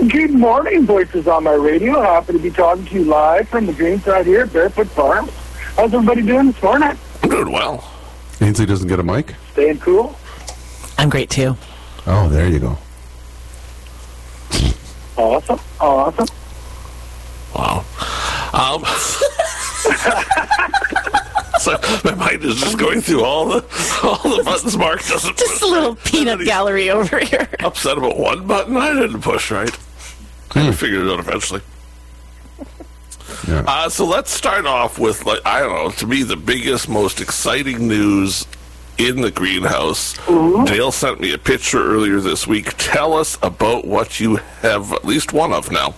Good morning, Voices on my radio. Happy to be talking to you live from the green side here at Barefoot Farms. How's everybody doing this morning? I'm doing well. Ainsley doesn't get a mic? Staying cool? I'm great, too. Oh, there you go. Awesome. Wow. So my mind is just going through all the buttons Mark doesn't Just a little peanut gallery over here. upset about one button I didn't push right. Kind of figured it out eventually. Yeah. So let's start off with, I don't know, to me the biggest, most exciting news in the greenhouse. Mm-hmm. Dale sent me a picture earlier this week. Tell us about what you have at least one of now.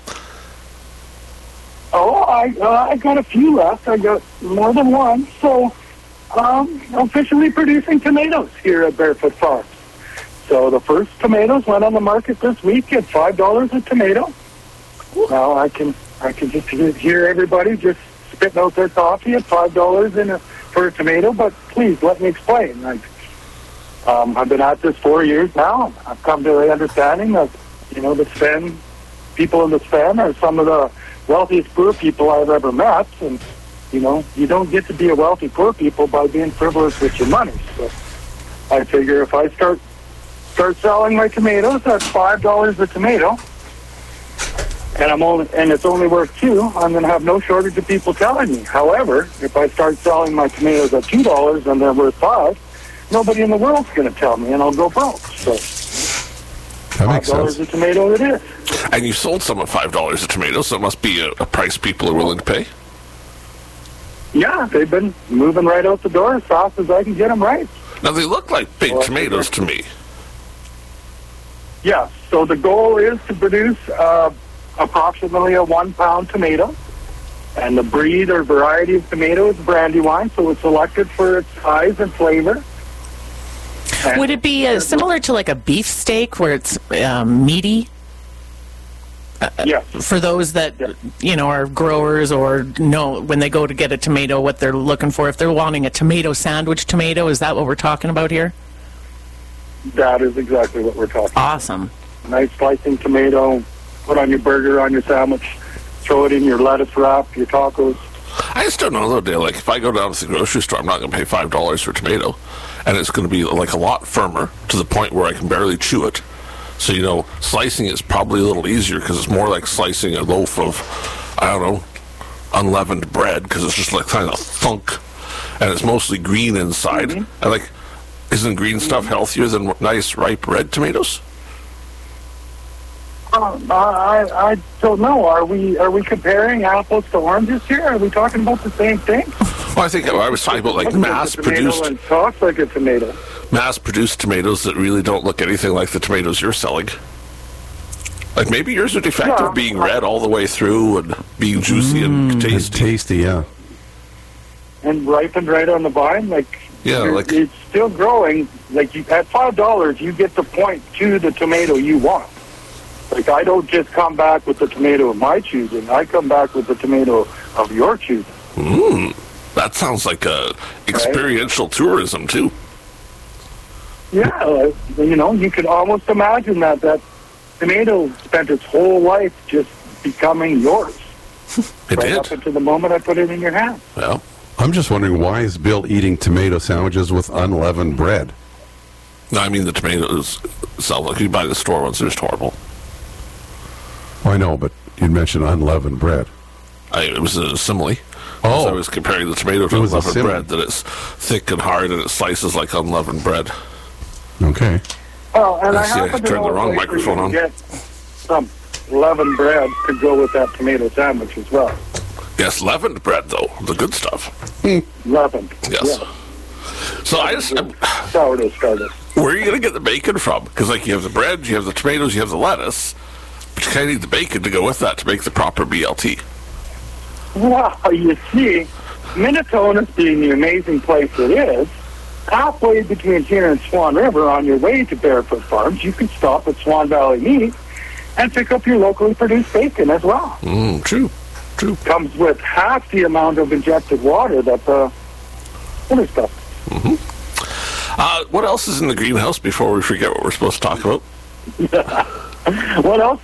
Oh, I got a few left. I got more than one. So, officially producing tomatoes here at Barefoot Farms. So the first tomatoes went on the market this week at $5 a tomato. Now I can just hear everybody just spitting out their coffee at $5 for a tomato. But please let me explain. I've been at this 4 years now. I've come to the understanding that the Sven people in the Sven are some of the wealthiest poor people I've ever met, and you don't get to be a wealthy poor people by being frivolous with your money. So I figure if I start selling my tomatoes at $5 a tomato, and it's only worth $2, I'm going to have no shortage of people telling me. However, if I start selling my tomatoes at $2 and they're worth $5, nobody in the world's going to tell me, and I'll go broke. So That makes sense. $5 a tomato it is. And you sold some at $5 a tomato, so it must be a price people are willing to pay. Yeah, they've been moving right out the door as fast as I can get them right. Now, they look like big Well, tomatoes to me. Yeah, so the goal is to produce approximately a 1 pound tomato. And the breed or variety of tomato is Brandywine, so it's selected for its size and flavor. And Would it be similar to like a beef steak where it's meaty? Yes. For those that, are growers or know when they go to get a tomato what they're looking for. If they're wanting a tomato sandwich tomato, is that what we're talking about here? That is exactly what we're talking about. Awesome. Nice slicing tomato, put on your burger, on your sandwich, throw it in your lettuce wrap, your tacos. I just don't know, though, Dale. Like, if I go down to the grocery store, I'm not going to pay $5 for a tomato. And it's going to be, like, a lot firmer to the point where I can barely chew it. So, slicing is probably a little easier because it's more like slicing a loaf of, unleavened bread because it's just like kind of thunk. And it's mostly green inside. Mm-hmm. And, isn't green stuff healthier than nice, ripe red tomatoes? I don't know. Are we comparing apples to oranges here? Are we talking about the same thing? Well, I think I was talking about, like, mass-produced... And talks like a tomato. Mass-produced tomatoes that really don't look anything like the tomatoes you're selling. Like, maybe yours are defective, being red all the way through and being juicy and tasty. Tasty, yeah. And ripened right on the vine, Yeah, it's still growing. At $5, you get to point to the tomato you want. I don't just come back with the tomato of my choosing. I come back with the tomato of your choosing. That sounds like experiential tourism, too. Yeah, you can almost imagine that tomato spent its whole life just becoming yours. It right did. up until the moment I put it in your hand. Well, I'm just wondering, why is Bill eating tomato sandwiches with unleavened bread? no, I mean the tomatoes sell like you buy in the store ones. They're just horrible. Well, I know, but you'd mentioned unleavened bread. It was a simile. Oh. I was comparing the tomato to It was a unleavened simile. bread, that it's thick and hard and it slices like unleavened bread. Okay. Well, and I see, I happen to turned the know wrong a place where microphone you on. can get some leavened bread to go with that tomato sandwich as well. Yes, leavened bread, though. The good stuff. Leavened. Yes. Yeah. So Sourdough starter. where are you going to get the bacon from? Because, you have the bread, you have the tomatoes, you have the lettuce, but you kind of need the bacon to go with that to make the proper BLT. Well, you see, Minnetonka being the amazing place it is, halfway between here and Swan River on your way to Barefoot Farms, you can stop at Swan Valley Meat and pick up your locally produced bacon as well. True. Comes with half the amount of injected water that the other stuff. What else is in the greenhouse before we forget what we're supposed to talk about? What else